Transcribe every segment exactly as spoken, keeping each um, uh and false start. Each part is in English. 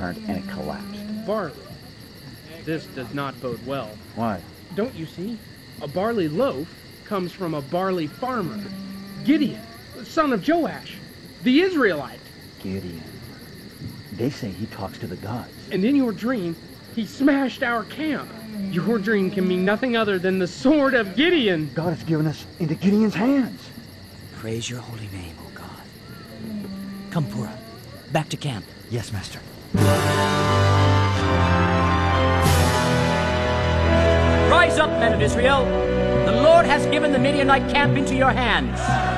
and it collapsed. Barley. This does not bode well. Why? Don't you see? A barley loaf comes from a barley farmer. Gideon, son of Joash, the Israelite. Gideon. They say he talks to the gods. And in your dream, he smashed our camp. Your dream can mean nothing other than the sword of Gideon. God has given us into Gideon's hands. Praise your holy name, O God. Come, Purah. Back to camp. Yes, Master. Rise up, men of Israel. The Lord has given the Midianite camp into your hands.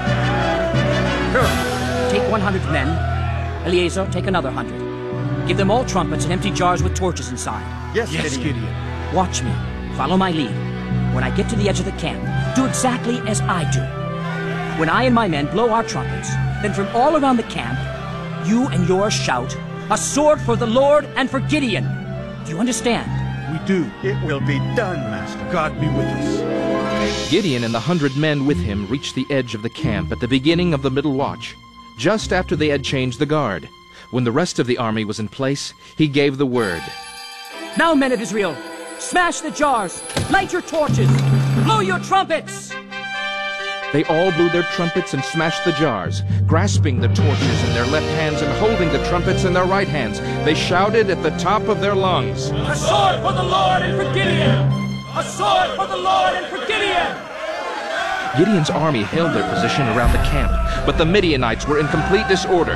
Hur, take one hundred men. Eleazar, take another hundred. Give them all trumpets and empty jars with torches inside. Yes, yes Gideon. Gideon. Watch me. Follow my lead. When I get to the edge of the camp, do exactly as I do. When I and my men blow our trumpets, then from all around the camp, you and yours shout, "A sword for the Lord and for Gideon." Do you understand? We do. It will be done, Master. God be with us. Gideon and the hundred men with him reached the edge of the camp at the beginning of the middle watch, just after they had changed the guard. When the rest of the army was in place, he gave the word. Now, men of Israel, smash the jars, light your torches, blow your trumpets! They all blew their trumpets and smashed the jars, grasping the torches in their left hands and holding the trumpets in their right hands. They shouted at the top of their lungs, "A sword for the Lord and for Gideon! A sword for the Lord and for Gideon!" Gideon's army held their position around the camp, but the Midianites were in complete disorder.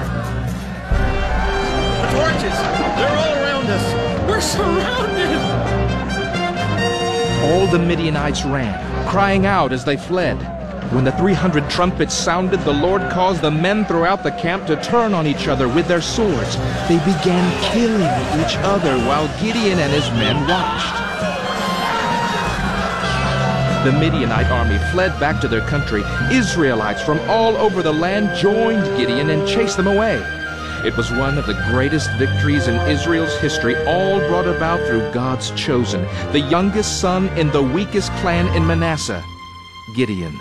The torches! They're all around us! We're surrounded! All the Midianites ran, crying out as they fled. When the three hundred trumpets sounded, the Lord caused the men throughout the camp to turn on each other with their swords. They began killing each other while Gideon and his men watched. The Midianite army fled back to their country. Israelites from all over the land joined Gideon and chased them away. It was one of the greatest victories in Israel's history, all brought about through God's chosen, the youngest son in the weakest clan in Manasseh, Gideon.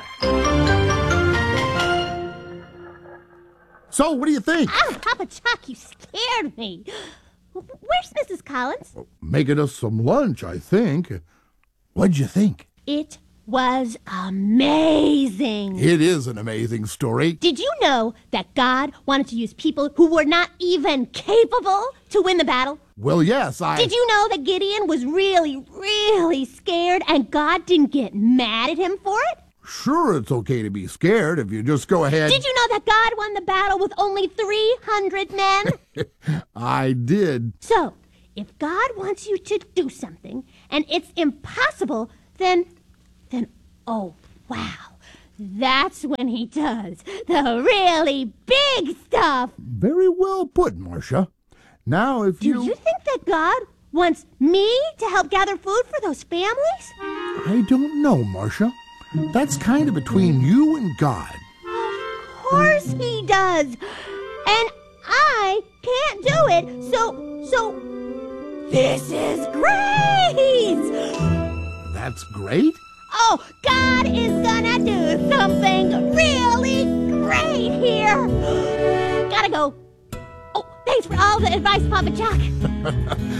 So, what do you think? Oh, Papa Chuck, you scared me. Where's Missus Collins? Making us some lunch, I think. What'd you think? It was amazing. It is an amazing story. Did you know that God wanted to use people who were not even capable to win the battle? Well, yes, I... Did you know that Gideon was really, really scared and God didn't get mad at him for it? Sure, it's okay to be scared if you just go ahead... Did you know that God won the battle with only three hundred men? I did. So, if God wants you to do something and it's impossible, then... then, oh, wow, that's when he does the really big stuff. Very well put, Marcia. Now, if Do you... you think that God wants me to help gather food for those families? I don't know, Marcia. That's kind of between you and God. Of course he does. And I can't do it, so, so, this is great! That's great? Oh, God is gonna do something really great here. Gotta go. Oh, thanks for all the advice, Papa Chuck.